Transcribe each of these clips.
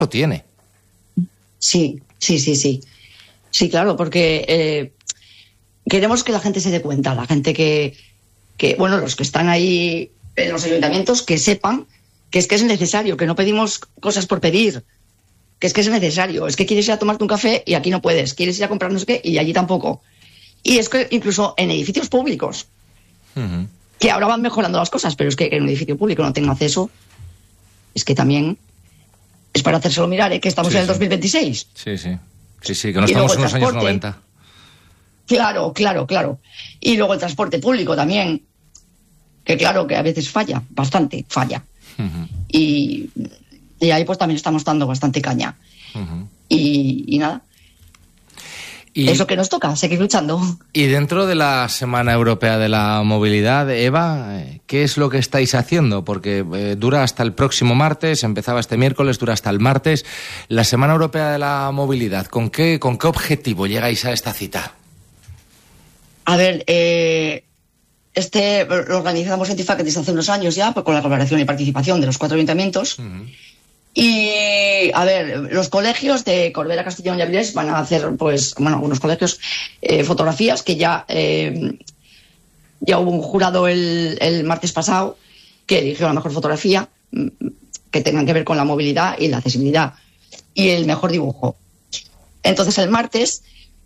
lo tiene. Sí. Sí, claro, porque queremos que la gente se dé cuenta, la gente que bueno, los que están ahí en los ayuntamientos, que sepan que es necesario, que no pedimos cosas por pedir, que es necesario, es que quieres ir a tomarte un café y aquí no puedes, quieres ir a comprar no sé qué y allí tampoco. Y es que incluso en edificios públicos, que ahora van mejorando las cosas, pero es que en un edificio público no tengo acceso, es que también es para hacérselo mirar, que estamos en el 2026. Sí, que no estamos en los años 90. Claro. Y luego el transporte público también, que claro, que a veces falla, bastante falla. Y ahí pues también estamos dando bastante caña. Y nada. Y eso que nos toca, seguir luchando. Y dentro de la Semana Europea de la Movilidad, Eva, ¿qué es lo que estáis haciendo? Porque dura hasta el próximo martes, empezaba este miércoles, dura hasta el martes. La Semana Europea de la Movilidad, ¿con qué objetivo llegáis a esta cita? A ver, lo organizamos en Tifa desde hace unos años ya, pues, con la colaboración y participación de los 4 ayuntamientos. Y, a ver, los colegios de Corbera, Castellón y Avilés van a hacer, pues, bueno, algunos colegios, fotografías que ya hubo un jurado el martes pasado que eligió la mejor fotografía que tengan que ver con la movilidad y la accesibilidad y el mejor dibujo. Entonces, el martes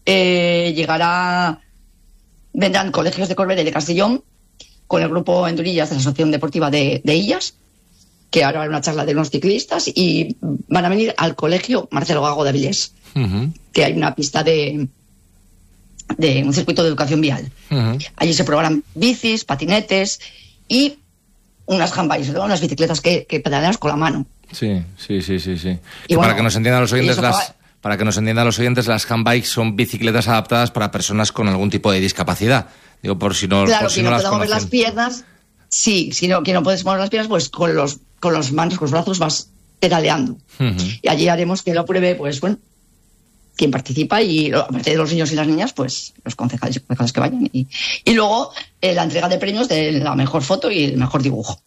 vendrán colegios de Corbera y de Castellón con el grupo Endurillas de la Asociación Deportiva de Illas, que ahora va a haber una charla de unos ciclistas, y van a venir al colegio Marcelo Gago de Avilés, que hay una pista de un circuito de educación vial. Allí se probarán bicis, patinetes y unas handbikes, ¿no? Unas bicicletas que pedaleas con la mano. Sí. Y para que nos entiendan los oyentes, las handbikes son bicicletas adaptadas para personas con algún tipo de discapacidad. Digo, por si no, claro, por si que no no las pueda mover las piernas. Sí, que no puedes mover las piernas, pues con los manos, con los brazos vas pedaleando. Y allí haremos que lo pruebe, pues bueno, quien participa, y aparte de los niños y las niñas, pues los concejales que vayan. Y luego la entrega de premios de la mejor foto y el mejor dibujo.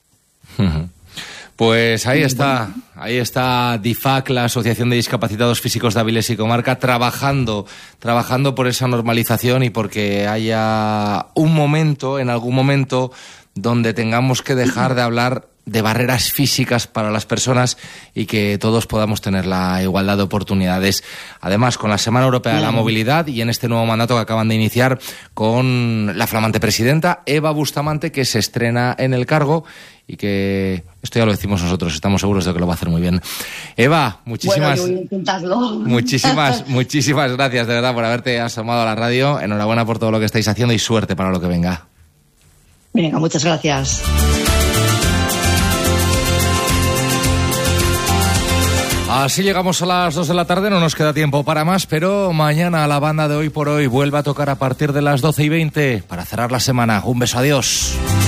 Pues ahí está DIFAC, la Asociación de Discapacitados Físicos de Avilés y Comarca, trabajando por esa normalización y porque haya en algún momento, donde tengamos que dejar de hablar de barreras físicas para las personas y que todos podamos tener la igualdad de oportunidades. Además, con la Semana Europea de la Movilidad y en este nuevo mandato que acaban de iniciar con la flamante presidenta Eva Bustamante, que se estrena en el cargo y que, esto ya lo decimos nosotros, estamos seguros de que lo va a hacer muy bien. Eva, muchísimas gracias de verdad por haberte asomado a la radio. Enhorabuena por todo lo que estáis haciendo y suerte para lo que venga. Venga, muchas gracias. Así llegamos a las 2 de la tarde, no nos queda tiempo para más, pero mañana la banda de Hoy por Hoy vuelve a tocar a partir de las 12:20 para cerrar la semana. Un beso, adiós.